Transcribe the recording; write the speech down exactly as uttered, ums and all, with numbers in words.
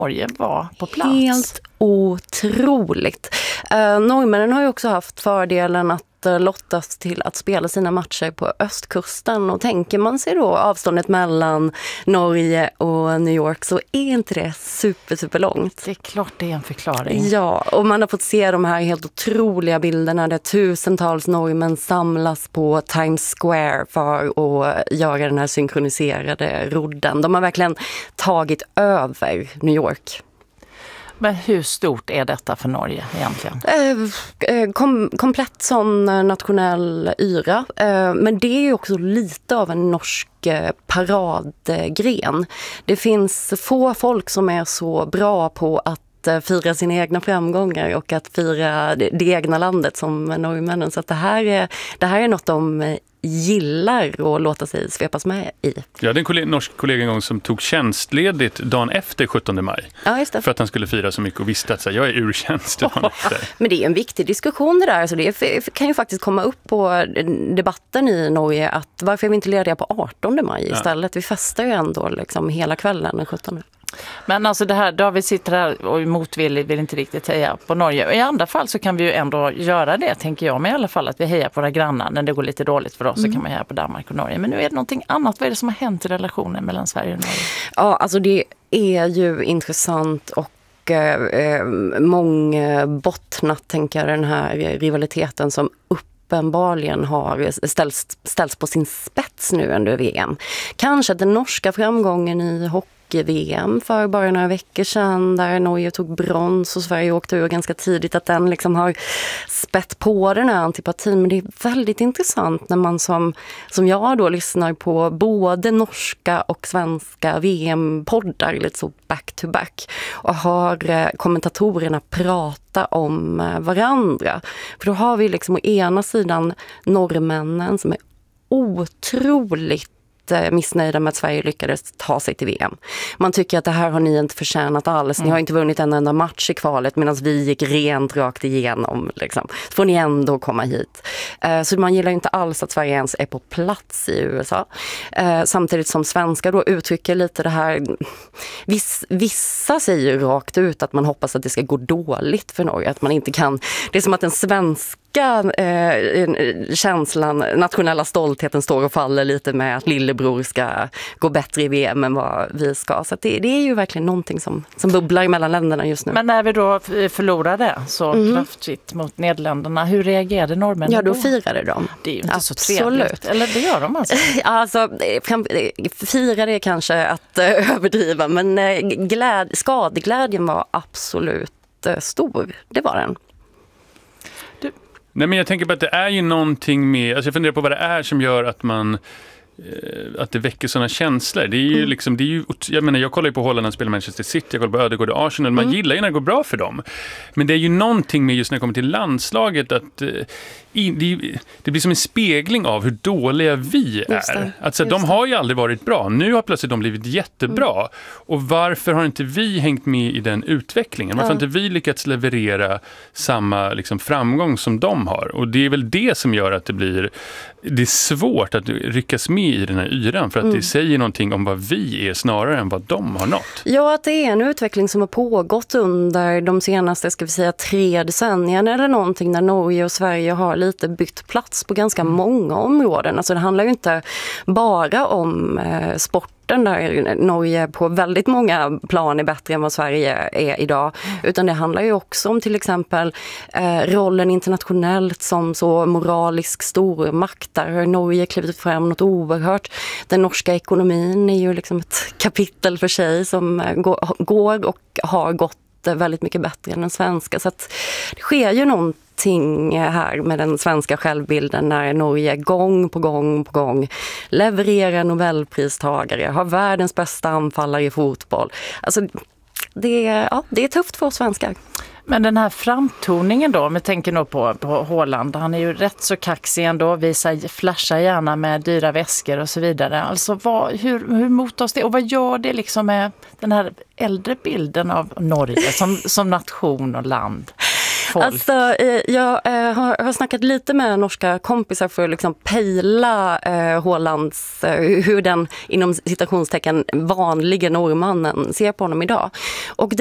Norge var på plats. Helt otroligt. Uh, norrmännen har ju också haft fördelen att lottas till att spela sina matcher på östkusten, och tänker man sig då avståndet mellan Norge och New York så är inte det super, super långt. Det är klart det är en förklaring. Ja, och man har fått se de här helt otroliga bilderna där tusentals norrmän samlas på Times Square för att göra den här synkroniserade rodden. De har verkligen tagit över New York. Men hur stort är detta för Norge egentligen? Eh, kom, komplett sån nationell yra. Eh, men det är ju också lite av en norsk paradgren. Det finns få folk som är så bra på att fira sina egna framgångar och att fira det, det egna landet som norrmännen. Så att det, här är, det här är något de gillar att låta sig svepas med i. Jag hade en kollega, norsk kollega en gång som tog tjänstledigt dagen efter sjuttonde maj. Ja, just det. För att han skulle fira så mycket och visste att så här, jag är ur tjänst dagen efter. Men det är en viktig diskussion det där. Så det kan ju faktiskt komma upp på debatten i Norge att varför är vi inte lediga på artonde maj istället? Ja. Vi festar ju ändå liksom hela kvällen den sjuttonde. Men alltså det här, David sitter här och motvilligt vill inte riktigt heja på Norge. I andra fall så kan vi ju ändå göra det, tänker jag. Men i alla fall att vi hejar på våra grannar. När det går lite dåligt för oss mm. så kan man heja på Danmark och Norge. Men nu är det någonting annat. Vad är det som har hänt i relationen mellan Sverige och Norge? Ja, alltså det är ju intressant och eh, mångbottnat, tänker jag, den här rivaliteten som uppenbarligen har ställts, ställts på sin spets nu under V M. Kanske den norska framgången i hockey V M för bara några veckor sedan där Norge tog brons och Sverige åkte ur ganska tidigt, att den liksom har spett på den här antipatin. Men det är väldigt intressant när man som, som jag då lyssnar på både norska och svenska V M-poddar lite så back to back och hör kommentatorerna prata om varandra. För då har vi liksom å ena sidan norrmännen som är otroligt missnöjda med att Sverige lyckades ta sig till V M. Man tycker att det här har ni inte förtjänat alls. Ni har inte vunnit en enda match i kvalet medan vi gick rent rakt igenom. Liksom. Så får ni ändå komma hit. Så man gillar inte alls att Sverige ens är på plats i U S A. Samtidigt som svenskar då uttrycker lite det här. Viss, vissa säger rakt ut att man hoppas att det ska gå dåligt för Norge. Att man inte kan. Det är som att den svenska eh, känslan, nationella stoltheten står och faller lite med att lillebror ska gå bättre i V M än vad vi ska. Så det, det är ju verkligen någonting som, som bubblar mellan länderna just nu. Men när vi då förlorade så mm. kraftigt mot Nederländerna, hur reagerade norrmännen Ja, då? då firade de. Det är ju inte Absolut. Så trevligt. Eller det gör de alltså? Alltså, fira det kanske att överdriva, men gläd, skadeglädjen var absolut stor. Det var den. Nej, men jag tänker på att det är ju någonting med, alltså jag funderar på vad det är som gör att man att det väcker sådana känslor. Det är ju mm. liksom, det är ju, jag menar, jag kollar ju på Holland och spelar Manchester City, jag kollar på Ödegård och Arsenal, man mm. gillar ju när det går bra för dem. Men det är ju någonting med just när det kommer till landslaget att i, det, det blir som en spegling av hur dåliga vi är. Alltså de har ju aldrig varit bra. Nu har plötsligt de blivit jättebra. Mm. Och varför har inte vi hängt med i den utvecklingen? Varför ja. har inte vi lyckats leverera samma liksom, framgång som de har? Och det är väl det som gör att det blir det är svårt att ryckas med i den här yran för att mm. det säger någonting om vad vi är snarare än vad de har nått. Ja, att det är en utveckling som har pågått under de senaste, ska vi säga, tre decennierna eller någonting där Norge och Sverige har lite bytt plats på ganska mm. många områden. Alltså det handlar ju inte bara om eh, sport där Norge på väldigt många plan är bättre än vad Sverige är idag. Utan det handlar ju också om till exempel eh, rollen internationellt som så moralisk stormakt. Där har Norge klivit fram något oerhört. Den norska ekonomin är ju liksom ett kapitel för sig som går, går och har gått väldigt mycket bättre än den svenska. Så att det sker ju någonting här med den svenska självbilden när Norge gång på gång på gång levererar Nobelpristagare, har världens bästa anfallare i fotboll. Alltså det är, ja, det är tufft för oss svenskar. Men den här framtoningen då, om vi tänker nog på, på Håland, han är ju rätt så kaxig ändå, visar, flashar gärna med dyra väskor och så vidare. Alltså vad, hur, hur mottas det och vad gör det liksom med den här äldre bilden av Norge som, som nation och land? folk? Alltså, eh, jag eh, har, har snackat lite med norska kompisar för att liksom pejla eh, Haalands, eh, hur den inom citationstecken vanliga norrmannen ser på honom idag. Och